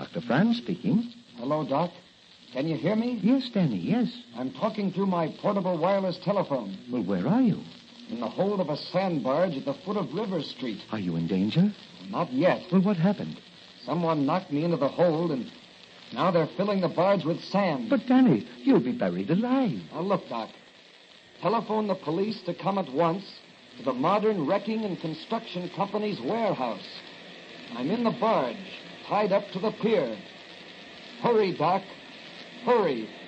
Dr. Franz speaking. Hello, Doc. Can you hear me? Yes, Danny, yes. I'm talking through my portable wireless telephone. Well, where are you? In the hold of a sand barge at the foot of River Street. Are you in danger? Not yet. Well, what happened? Someone knocked me into the hold, and now they're filling the barge with sand. But, Danny, you'll be buried alive. Now, look, Doc. Telephone the police to come at once to the Modern Wrecking and Construction Company's warehouse. I'm in the barge, tied up to the pier. Hurry, Doc. Hurry.